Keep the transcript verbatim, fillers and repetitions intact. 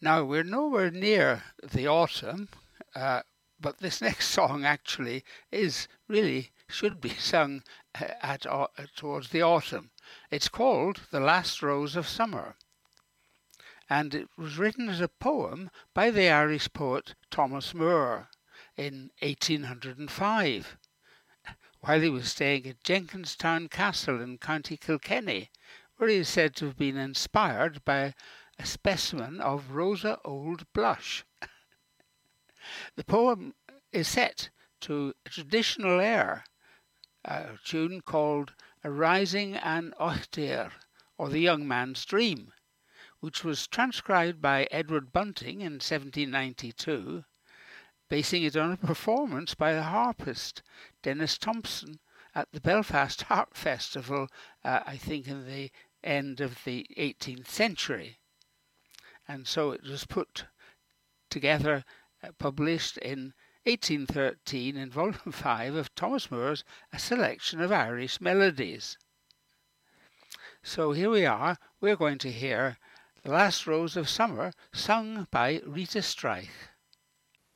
Now, we're nowhere near the autumn, uh, but this next song actually is really should be sung uh, at uh, towards the autumn. It's called The Last Rose of Summer, and it was written as a poem by the Irish poet Thomas Moore in eighteen oh five, while he was staying at Jenkinstown Castle in County Kilkenny, where he is said to have been inspired by a specimen of Rosa Old Blush. The poem is set to a traditional air, a tune called Arising an Ochtir, or The Young Man's Dream, which was transcribed by Edward Bunting in seventeen ninety-two, basing it on a performance by the harpist Dennis Thompson at the Belfast Harp Festival, uh, I think in the end of the eighteenth century. And so it was put together, uh, published in eighteen thirteen in Volume five of Thomas Moore's A Selection of Irish Melodies. So here we are, we're going to hear The Last Rose of Summer, sung by Rita Streich.